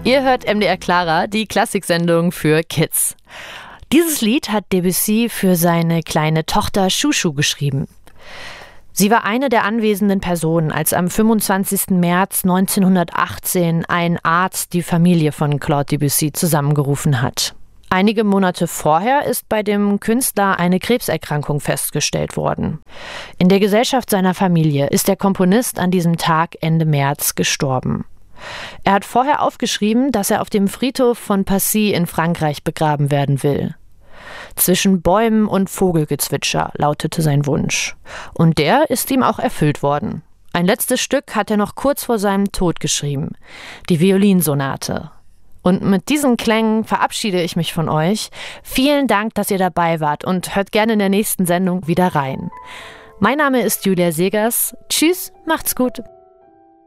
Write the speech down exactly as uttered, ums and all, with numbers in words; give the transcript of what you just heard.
Ihr hört M D R Clara, die Klassiksendung für Kids. Dieses Lied hat Debussy für seine kleine Tochter Chouchou geschrieben. Sie war eine der anwesenden Personen, als am fünfundzwanzigsten März neunzehnhundertachtzehn ein Arzt die Familie von Claude Debussy zusammengerufen hat. Einige Monate vorher ist bei dem Künstler eine Krebserkrankung festgestellt worden. In der Gesellschaft seiner Familie ist der Komponist an diesem Tag Ende März gestorben. Er hat vorher aufgeschrieben, dass er auf dem Friedhof von Passy in Frankreich begraben werden will. Zwischen Bäumen und Vogelgezwitscher lautete sein Wunsch. Und der ist ihm auch erfüllt worden. Ein letztes Stück hat er noch kurz vor seinem Tod geschrieben, die Violinsonate. Und mit diesen Klängen verabschiede ich mich von euch. Vielen Dank, dass ihr dabei wart und hört gerne in der nächsten Sendung wieder rein. Mein Name ist Julia Segers. Tschüss, macht's gut.